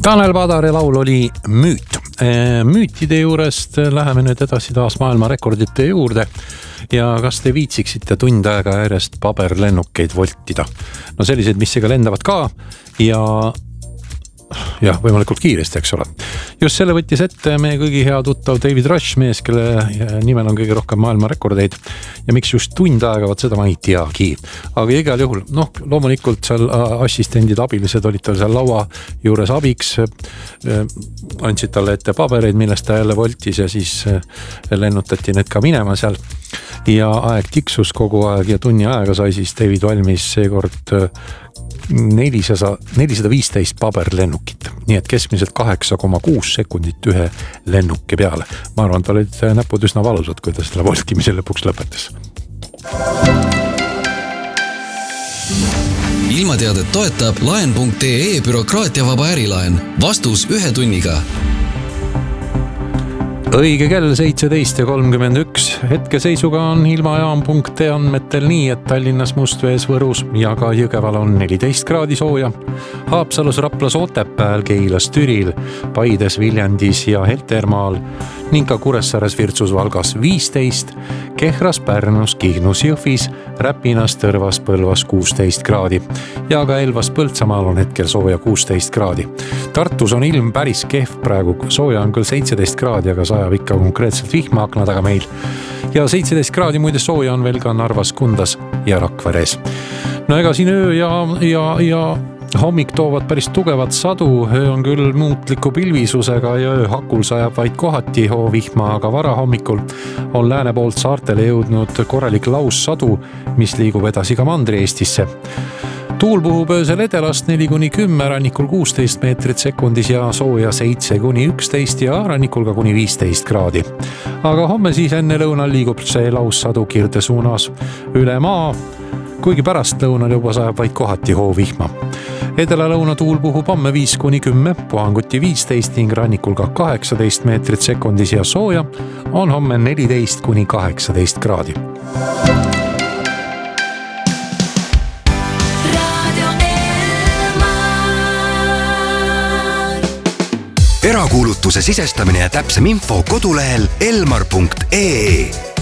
Tanel Padari laul oli Müüt. Müütide juurest läheme nüüd edasi taas maailma rekordite juurde ja kas te viitsiksite tund aega järjest paberlennukeid voltida? No sellised, mis ega lendavad ka ja võimalikult kiiresti, eks ole. Just selle võttis ette meie kõigi hea tuttav David Rush, mees, kelle nimel on kõige rohkem maailma rekordeid ja miks just tund aega, seda ma ei teagi. Aga igal juhul, loomulikult seal assistendid, abilised olid tal seal laua juures abiks, andsid talle ette pabereid, millest ta jälle voltis ja siis lennutati need ka minema seal ja aeg tiksus kogu aeg ja tunni aega sai siis David valmis seekord 415 paberlennukit, nii et keskmiselt 8,6 sekundit ühe lennuki peale. Ma arvan, tal olid näpud üsna valusad, kui ta selle voltimise lõpuks lõpetas. Ilmateadet toetab laen.ee bürokraatiavaba ärilaen. Vastus 1 tunniga. Õige kell 17:31. Hetkeseisuga on ilmajaam.ee andmetel nii, et Tallinnas, Mustvees, Võrus ja ka Jõgeval on 14 kraadi sooja. Haapsalus, Raplas, Otepääl, Keilas, Türil, Paides, Viljandis ja Heltermaal ning ka Kuressaares, Virtsus, Valgas 15, Kehras, Pärnus, Kihnus, Jõhvis, Räpinas, Tõrvas, Põlvas 16 kraadi ja ka Elvas, Põltsamaal on hetkel sooja 16 kraadi. Tartus on ilm päris kehv praegu, sooja on küll 17 kraadi, aga sajab ikka konkreetselt vihmaakna taga meil. Ja 17 kraadi muide sooja on veel ka Narvas, Kundas ja Rakveres. No ega siin öö ja hommik toovad päris tugevat sadu, öö on küll muutliku pilvisusega ja öö hakul sajab vaid kohati vihma, aga vara hommikul on lääne poolt saartele jõudnud korralik laussadu, mis liigub edasi ka Mandri-Eestisse. Tuul puhub öösel edelast 4-10, rannikul 16 meetrit sekundis ja sooja 7-11 ja rannikul ka kuni 15 kraadi. Aga homme siis enne lõunal liigub see laussadu kirde suunas üle maa, kuigi pärast lõunal juba sajab vaid kohati vihma. Edela-lõuna tuul puhub homme 5-10, puhanguti 15 ning rannikul ka 18 meetrit sekundis ja sooja on homme 14-18 kraadi. Erakuulutuse sisestamine ja täpsem info kodulehel elmar.ee.